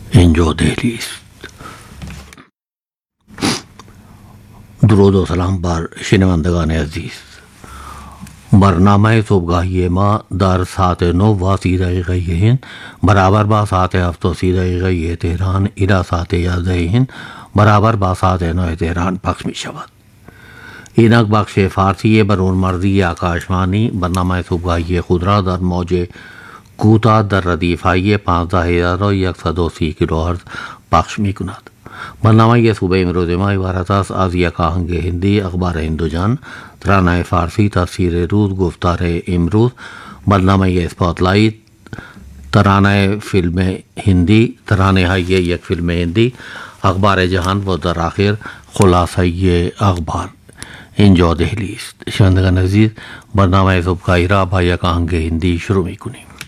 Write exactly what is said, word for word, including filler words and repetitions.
اینجا دهلی است. درود و سلام بر شنوندگان عزیز. برنامه صبحگاهی ما در ساعت نو و سی دقیقه هند برابر با ساعت هفت و سی دقیقه تهران الى ساعت یازده هند برابر با ساعت نو تهران پخش می شود. اینک بخش فارسی برون مرزی آکاشوانی برنامه صبحگاهی خود را در موج کوتاه در ردیفهای پانزده هزار و صد و سی کیلوهرتز پخش می کند. برنامه صبح امروز ما عبارت است از یک آهنگ هندی، اخبار هندوجان، ترانه فارسی، تفسیر روز، گفتار امروز، برنامه اسپاتلایت، ترانه فیلم هندی، ترانه های یک فیلم هندی، اخبار جهان و در آخر خلاصه اخبار. اینجا دهلی است. شنوندگان عزیز، برنامه صبحگاهی را با یک آهنگ هندی شروع می کنیم.